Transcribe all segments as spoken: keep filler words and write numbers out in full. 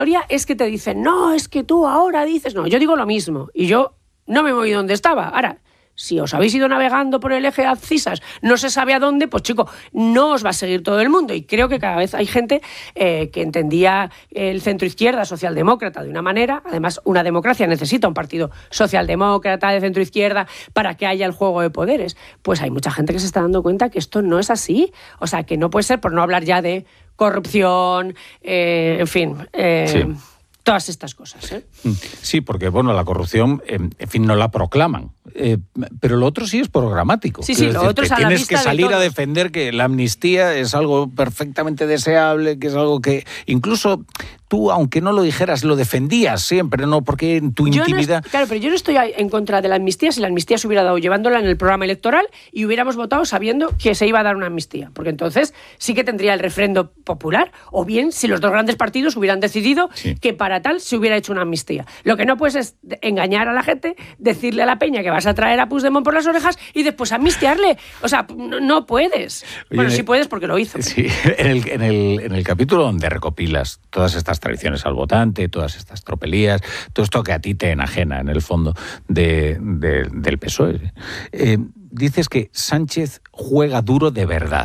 es que te dicen, no, es que tú ahora dices, no, yo digo lo mismo, y yo no me voy donde estaba. Ahora, si os habéis ido navegando por el eje abscisas, no se sabe a dónde, pues chico, no os va a seguir todo el mundo. Y creo que cada vez hay gente eh, que entendía el centro-izquierda socialdemócrata de una manera. Además, una democracia necesita un partido socialdemócrata de centro-izquierda para que haya el juego de poderes. Pues hay mucha gente que se está dando cuenta que esto no es así. O sea, que no puede ser, por no hablar ya de corrupción, eh, en fin... Eh, sí. Todas estas cosas, ¿eh? Sí, porque, bueno, la corrupción, eh, en fin, no la proclaman. Eh, pero lo otro sí es programático. Sí, sí, es lo decir, otro es a la tienes vista que salir de a defender que la amnistía es algo perfectamente deseable, que es algo que incluso tú, aunque no lo dijeras, lo defendías siempre, ¿no? Porque en tu yo intimidad... No, claro, pero yo no estoy en contra de la amnistía si la amnistía se hubiera dado llevándola en el programa electoral y hubiéramos votado sabiendo que se iba a dar una amnistía. Porque entonces sí que tendría el refrendo popular, o bien si los dos grandes partidos hubieran decidido sí. que para tal se hubiera hecho una amnistía. Lo que no puedes es engañar a la gente, decirle a la peña que vas a traer a Puigdemont por las orejas y después amnistiarle. O sea, no, no puedes. Oye, bueno, sí puedes porque lo hizo. Sí, en el, en, el, en el capítulo donde recopilas todas estas traiciones al votante, todas estas tropelías, todo esto que a ti te enajena en el fondo de, de, del P S O E, eh, dices que Sánchez juega duro de verdad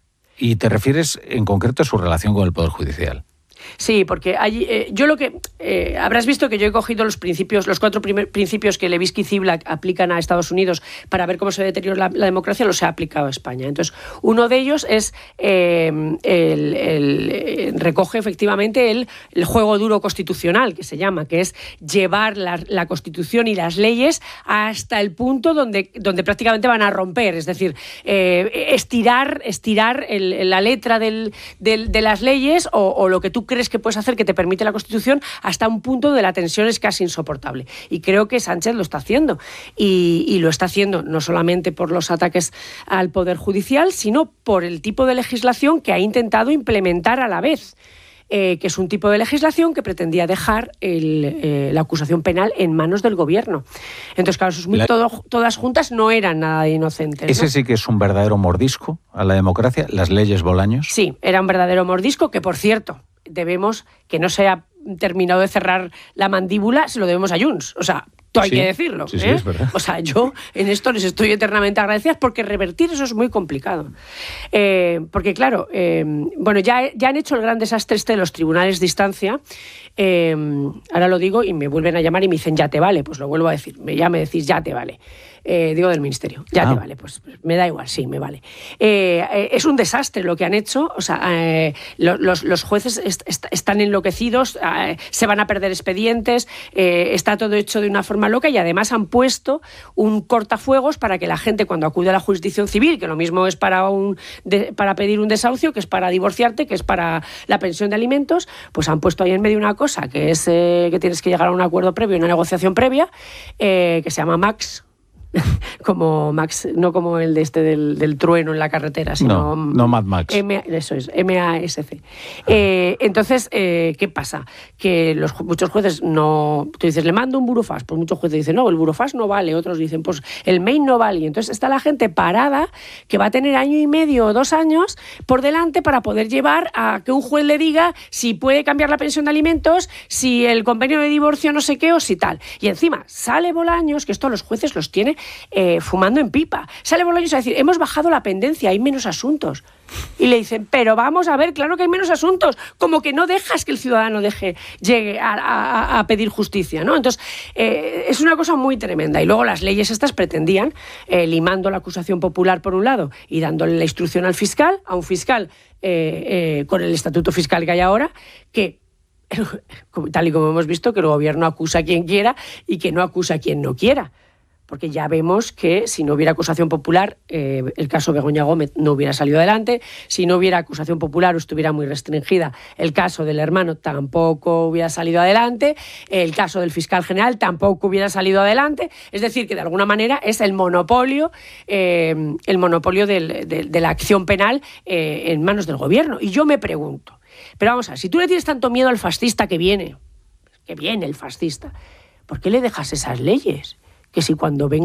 y te refieres en concreto a su relación con el Poder Judicial. Sí, porque allí, eh, yo lo que... Eh, habrás visto que yo he cogido los principios, los cuatro primer, principios que Levitsky y Ziblatt aplican a Estados Unidos para ver cómo se deteriora la, la democracia, los he aplicado a España. Entonces, uno de ellos es... Eh, el, el, eh, recoge efectivamente el, el juego duro constitucional, que se llama, que es llevar la, la Constitución y las leyes hasta el punto donde, donde prácticamente van a romper. Es decir, eh, estirar, estirar el, la letra del, del, de las leyes o, o lo que tú crees que puedes hacer que te permite la Constitución hasta un punto de la tensión es casi insoportable. Y creo que Sánchez lo está haciendo. Y, y lo está haciendo no solamente por los ataques al Poder Judicial, sino por el tipo de legislación que ha intentado implementar a la vez. Eh, que es un tipo de legislación que pretendía dejar el, eh, la acusación penal en manos del gobierno. Entonces, claro, sus, la... todo, todas juntas no eran nada inocentes. Ese ¿no? sí que es un verdadero mordisco a la democracia, las leyes Bolaños. Sí, era un verdadero mordisco que, por cierto, debemos, que no se ha terminado de cerrar la mandíbula, se lo debemos a Junts. O sea, todo hay sí, que decirlo. Sí, ¿eh? sí, es verdad. O sea, yo en esto les estoy eternamente agradecida porque revertir eso es muy complicado. Eh, porque, claro, eh, bueno, ya, ya han hecho el gran desastre este de los tribunales de instancia. Eh, ahora lo digo y me vuelven a llamar y me dicen, ya te vale. Pues lo vuelvo a decir, ya me decís, ya te vale. Eh, digo del Ministerio, ya ah. te vale, pues me da igual, sí, me vale. Eh, eh, es un desastre lo que han hecho, o sea, eh, lo, los, los jueces est est están enloquecidos, eh, se van a perder expedientes, eh, está todo hecho de una forma loca y además han puesto un cortafuegos para que la gente cuando acude a la jurisdicción civil, que lo mismo es para, un, de, para pedir un desahucio, que es para divorciarte, que es para la pensión de alimentos, pues han puesto ahí en medio una cosa que es eh, que tienes que llegar a un acuerdo previo, una negociación previa, eh, que se llama Max, como Max, no como el de este del, del trueno en la carretera, sino... No, no Mad Max. M, eso es, M A S C. Eh, entonces, eh, ¿qué pasa? Que los, muchos jueces no... Tú dices, le mando un burofax, pues muchos jueces dicen, no, el burofax no vale, otros dicen, pues el mail no vale. Y entonces está la gente parada que va a tener año y medio o dos años por delante para poder llevar a que un juez le diga si puede cambiar la pensión de alimentos, si el convenio de divorcio no sé qué o si tal. Y encima sale Bolaños, que esto los jueces los tiene Eh, fumando en pipa. Sale Bolaños a decir, hemos bajado la pendencia, hay menos asuntos. Y le dicen, pero vamos a ver, claro que hay menos asuntos, como que no dejas que el ciudadano deje, llegue a, a, a pedir justicia, ¿no? Entonces, eh, es una cosa muy tremenda. Y luego las leyes estas pretendían, eh, limando la acusación popular por un lado y dándole la instrucción al fiscal, a un fiscal eh, eh, con el estatuto fiscal que hay ahora, que tal y como hemos visto, que el gobierno acusa a quien quiera y que no acusa a quien no quiera. Porque ya vemos que si no hubiera acusación popular, eh, el caso Begoña Gómez no hubiera salido adelante. Si no hubiera acusación popular o estuviera muy restringida, el caso del hermano tampoco hubiera salido adelante. El caso del fiscal general tampoco hubiera salido adelante. Es decir, que de alguna manera es el monopolio, eh, el monopolio del, de, de la acción penal eh, en manos del gobierno. Y yo me pregunto, pero vamos a ver, si tú le tienes tanto miedo al fascista que viene, que viene el fascista, ¿por qué le dejas esas leyes? Que si cuando venga